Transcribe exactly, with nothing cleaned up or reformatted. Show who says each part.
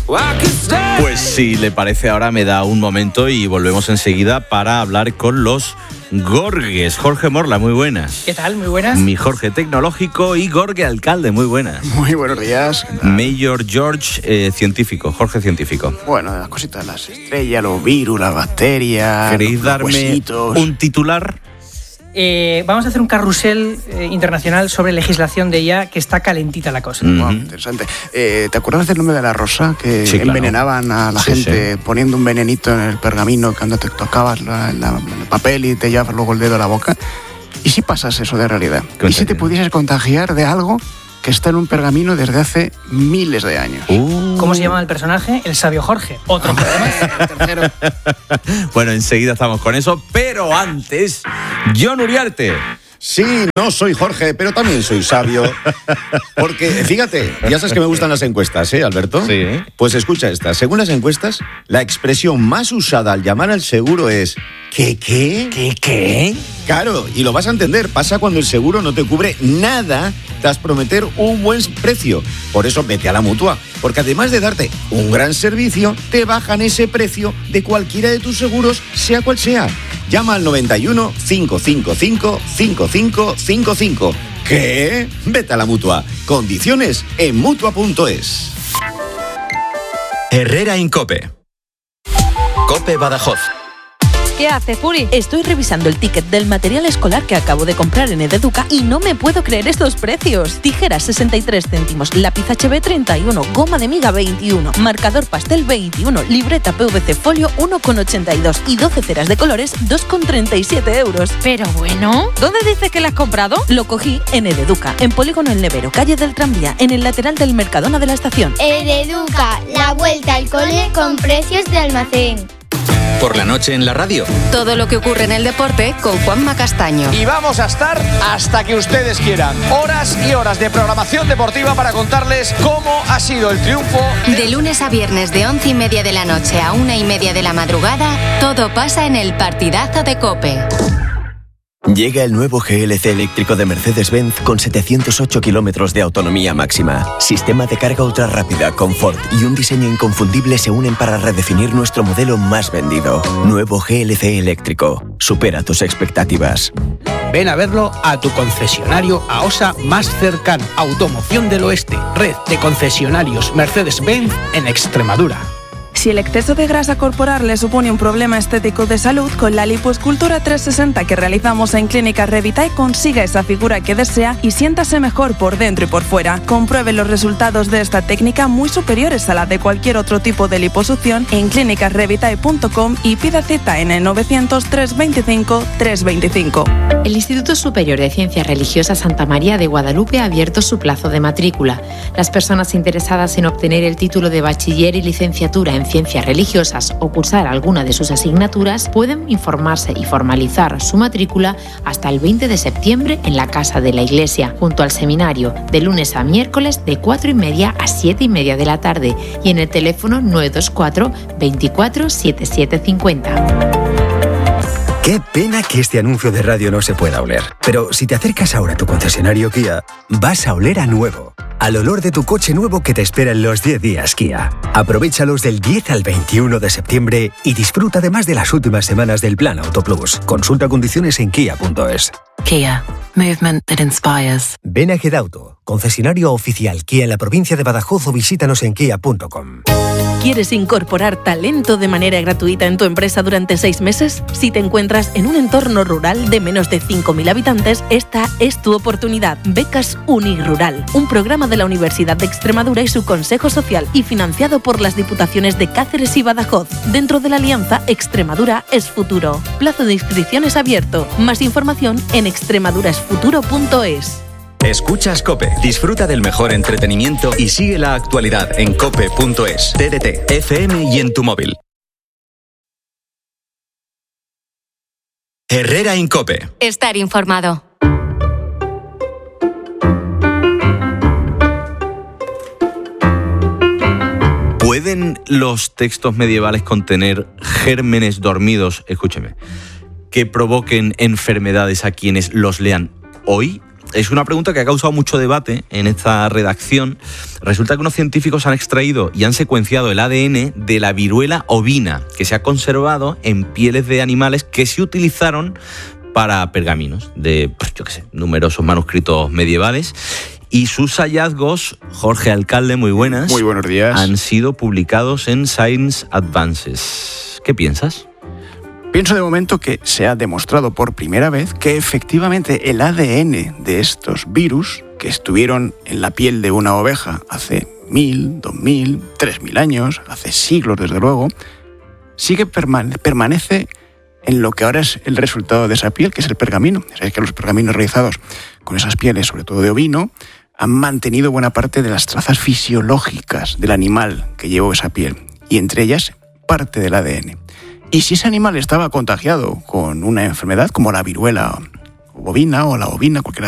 Speaker 1: Pues si le parece, ahora me da un momento y volvemos enseguida para hablar con los Gorges. Jorge Morla, muy buenas.
Speaker 2: ¿Qué tal? Muy buenas.
Speaker 1: Mi Jorge tecnológico y Gorge alcalde, muy buenas.
Speaker 3: Muy buenos días.
Speaker 1: Mayor George, eh, científico, Jorge científico.
Speaker 3: Bueno, las cositas, las estrellas, los virus, las bacterias.
Speaker 1: ¿Queréis darme
Speaker 3: huesitos.
Speaker 1: un titular?
Speaker 2: Eh, vamos a hacer un carrusel eh, internacional sobre legislación de I A, que está calentita la cosa.
Speaker 3: Mm-hmm. Wow, interesante. Eh, ¿Te acuerdas del nombre de la rosa? Que
Speaker 1: sí, claro.
Speaker 3: envenenaban a la
Speaker 1: sí,
Speaker 3: gente
Speaker 1: sí.
Speaker 3: poniendo un venenito en el pergamino cuando te tocabas la, la, el papel y te llevabas luego el dedo a la boca. ¿Y si pasas eso de realidad? ¿Y si te pudieses contagiar de algo que está en un pergamino desde hace miles de años?
Speaker 1: Uh.
Speaker 2: ¿Cómo se llama el personaje? El sabio Jorge. Otro problema.
Speaker 3: Tercero.
Speaker 1: Bueno, enseguida estamos con eso, pero antes, Jon Uriarte.
Speaker 4: Sí, no soy Jorge, pero también soy sabio. Porque, fíjate, ya sabes que me gustan las encuestas, ¿eh, Alberto?
Speaker 1: Sí.
Speaker 4: Pues escucha esta. Según las encuestas, la expresión más usada al llamar al seguro es ¿qué, qué?
Speaker 1: ¿Qué, qué?
Speaker 4: Claro, y lo vas a entender. Pasa cuando el seguro no te cubre nada tras prometer un buen precio. Por eso vete a la Mutua. Porque además de darte un gran servicio, te bajan ese precio de cualquiera de tus seguros, sea cual sea. Llama al noventa y uno, cinco cinco cinco, cinco cinco cinco cinco. ¿Qué? Vete a la Mutua. Condiciones en mutua punto es.
Speaker 5: Herrera Incope. Cope Badajoz.
Speaker 6: ¿Qué haces, Puri? Estoy revisando el ticket del material escolar que acabo de comprar en Ededuca y no me puedo creer estos precios. Tijeras sesenta y tres céntimos, lápiz H B treinta y uno, goma de miga veintiuno, marcador pastel veintiuno, libreta P V C folio uno con ochenta y dos y doce ceras de colores dos con treinta y siete euros.
Speaker 7: Pero bueno, ¿dónde dices que lo has comprado?
Speaker 6: Lo cogí en Ededuca, en Polígono El Nevero, calle del Tranvía, en el lateral del Mercadona de la estación.
Speaker 8: Ededuca, la vuelta al cole con precios de almacén.
Speaker 5: Por la noche en la radio.
Speaker 7: Todo lo que ocurre en el deporte con Juanma Castaño.
Speaker 9: Y vamos a estar hasta que ustedes quieran. Horas y horas de programación deportiva para contarles cómo ha sido el triunfo.
Speaker 7: De lunes a viernes de once y media de la noche a una y media de la madrugada, todo pasa en el partidazo de COPE.
Speaker 10: Llega el nuevo G L C eléctrico de Mercedes-Benz con setecientos ocho kilómetros de autonomía máxima. Sistema de carga ultra rápida, confort y un diseño inconfundible se unen para redefinir nuestro modelo más vendido. Nuevo G L C eléctrico. Supera tus expectativas.
Speaker 11: Ven a verlo a tu concesionario A O S A más cercano. Automoción del Oeste. Red de concesionarios Mercedes-Benz en Extremadura.
Speaker 12: Si el exceso de grasa corporal le supone un problema estético de salud, con la lipoescultura trescientos sesenta que realizamos en Clínica Revitae consiga esa figura que desea y siéntase mejor por dentro y por fuera. Compruebe los resultados de esta técnica muy superiores a la de cualquier otro tipo de liposucción en clínicas revitae punto com y pida cita en el novecientos, trescientos veinticinco, trescientos veinticinco.
Speaker 13: El Instituto Superior de Ciencias Religiosas Santa María de Guadalupe ha abierto su plazo de matrícula. Las personas interesadas en obtener el título de bachiller y licenciatura en Ciencias Religiosas o cursar alguna de sus asignaturas pueden informarse y formalizar su matrícula hasta el veinte de septiembre en la Casa de la Iglesia, junto al seminario, de lunes a miércoles de cuatro y media a siete y media de la tarde y en el teléfono nueve dos cuatro, veinticuatro, setenta y siete cincuenta.
Speaker 14: Qué pena que este anuncio de radio no se pueda oler. Pero si te acercas ahora a tu concesionario Kia, vas a oler a nuevo. Al olor de tu coche nuevo que te espera en los diez días Kia. Aprovéchalos del diez al veintiuno de septiembre y disfruta además de las últimas semanas del Plan Auto Plus. Consulta condiciones en kia punto es.
Speaker 15: Kia. Movement that inspires.
Speaker 14: Ven a Gedauto, concesionario oficial Kia en la provincia de Badajoz o visítanos en kia punto com.
Speaker 6: ¿Quieres incorporar talento de manera gratuita en tu empresa durante seis meses? Si te encuentras en un entorno rural de menos de cinco mil habitantes, esta es tu oportunidad. Becas Unirural, un programa de la Universidad de Extremadura y su Consejo Social y financiado por las Diputaciones de Cáceres y Badajoz, dentro de la alianza Extremadura es Futuro. Plazo de inscripciones abierto. Más información en extremaduraesfuturo punto es.
Speaker 5: Escuchas COPE. Disfruta del mejor entretenimiento y sigue la actualidad en cope punto es, T D T, F M y en tu móvil. Herrera Incope.
Speaker 7: Estar informado.
Speaker 1: ¿Pueden los textos medievales contener gérmenes dormidos, escúcheme, que provoquen enfermedades a quienes los lean hoy? es una pregunta que ha causado mucho debate en esta redacción. Resulta que unos científicos han extraído y han secuenciado el A D N de la viruela ovina, que se ha conservado en pieles de animales que se utilizaron para pergaminos de, pues, yo qué sé, numerosos manuscritos medievales. Y sus hallazgos, Jorge Alcalde, muy buenas.
Speaker 3: Muy buenos días.
Speaker 1: Han sido publicados en Science Advances. ¿Qué piensas?
Speaker 3: Pienso de momento que se ha demostrado por primera vez que efectivamente el A D N de estos virus que estuvieron en la piel de una oveja hace mil, dos mil, tres mil años, hace siglos desde luego, sigue permane- permanece en lo que ahora es el resultado de esa piel, que es el pergamino. Sabéis que los pergaminos realizados con esas pieles, sobre todo de ovino, han mantenido buena parte de las trazas fisiológicas del animal que llevó esa piel, y entre ellas parte del A D N. Y si ese animal estaba contagiado con una enfermedad como la viruela bovina o la ovina, cualquiera